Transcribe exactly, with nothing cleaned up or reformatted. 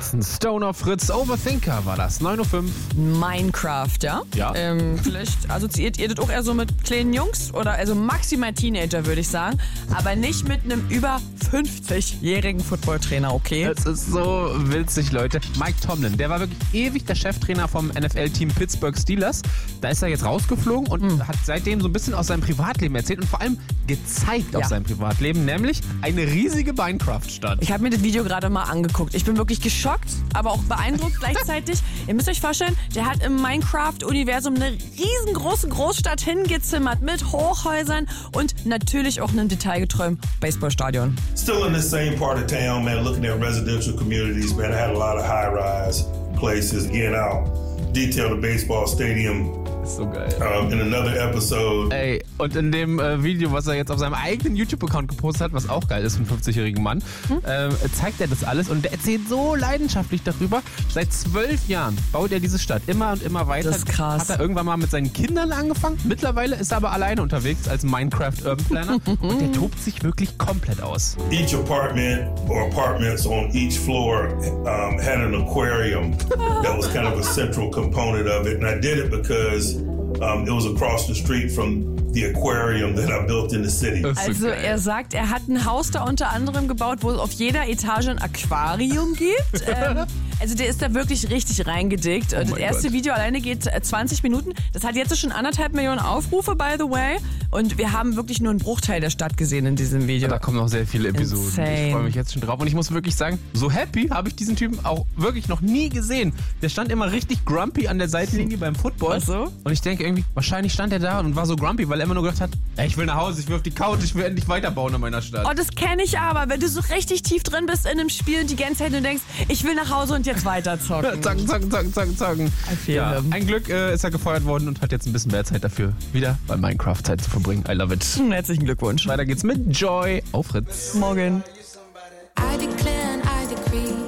Jackson, Stoner Fritz, Overthinker war das. neun Uhr fünf. Minecraft, ja? Ja. Ähm, vielleicht assoziiert ihr das auch eher so mit kleinen Jungs oder also maximal Teenager, würde ich sagen. Aber nicht mit einem über fünfzigjährigen Footballtrainer, okay? Es ist so witzig, Leute. Mike Tomlin, der war wirklich ewig der Cheftrainer vom N F L-Team Pittsburgh Steelers. Da ist er jetzt rausgeflogen und hm. hat seitdem so ein bisschen aus seinem Privatleben erzählt und vor allem gezeigt ja. aus seinem Privatleben, nämlich eine riesige Minecraft-Stadt. Ich habe mir das Video gerade mal angeguckt. Ich bin wirklich geschockt, aber auch beeindruckt gleichzeitig. Ihr müsst euch vorstellen, der hat im Minecraft-Universum eine riesengroße Großstadt hingezimmert mit Hochhäusern und natürlich auch einem detailgetreuen Baseballstadion. Still in the same part of town, man, looking at residential communities, man, I had a lot of high-rise places. Again, I'll detail the baseball stadium. So geil. Um, in another episode. Ey, und in dem äh, Video, was er jetzt auf seinem eigenen YouTube-Account gepostet hat, was auch geil ist für einen fünfzigjährigen Mann, hm? äh, zeigt er das alles und der erzählt so leidenschaftlich darüber. Seit zwölf Jahren baut er diese Stadt immer und immer weiter. Das ist krass. Hat er irgendwann mal mit seinen Kindern angefangen. Mittlerweile ist er aber alleine unterwegs als Minecraft Urban Planner und der tobt sich wirklich komplett aus. Each apartment or apartments on each floor um, had an aquarium that was kind of a central component of it, and I did it because Um, it was across the street from the aquarium that I built in the city. Also er sagt, er hat ein Haus da unter anderem gebaut, wo es auf jeder Etage ein Aquarium gibt. ähm, also der ist da wirklich richtig reingedickt. Oh das erste Gott. Video alleine geht zwanzig Minuten. Das hat jetzt schon anderthalb Millionen Aufrufe, by the way. Und wir haben wirklich nur einen Bruchteil der Stadt gesehen in diesem Video. Da kommen noch sehr viele Episoden. Insane. Ich freue mich jetzt schon drauf. Und ich muss wirklich sagen, so happy habe ich diesen Typen auch wirklich noch nie gesehen. Der stand immer richtig grumpy an der Seitenlinie beim Football. Ach so? Und ich denke irgendwie, wahrscheinlich stand er da und war so grumpy, weil er immer nur gedacht hat, ey, ich will nach Hause, ich will auf die Couch, ich will endlich weiterbauen in meiner Stadt. Oh, das kenne ich aber, wenn du so richtig tief drin bist in einem Spiel und die ganze Zeit und denkst, ich will nach Hause und jetzt weiter zocken. Zacken, zacken, zacken, zacken, zacken. Ja, ein Glück äh, ist er gefeuert worden und hat jetzt ein bisschen mehr Zeit dafür, wieder bei Minecraft Zeit zu verbringen. I love it. Herzlichen Glückwunsch. Weiter geht's mit Joy auf Fritz. Morgen. I declare and I decree